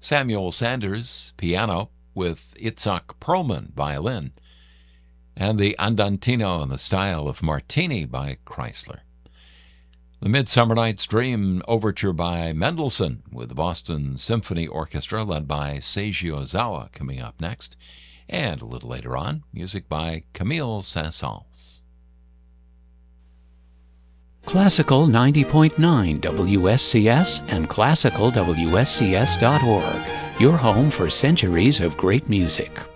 Samuel Sanders, piano, with Itzhak Perlman, violin, and the Andantino in the style of Martini by Chrysler. The Midsummer Night's Dream Overture by Mendelssohn, with the Boston Symphony Orchestra led by Seiji Ozawa coming up next, and a little later on, music by Camille Saint-Saëns. Classical 90.9 WSCS and classicalwscs.org, your home for centuries of great music.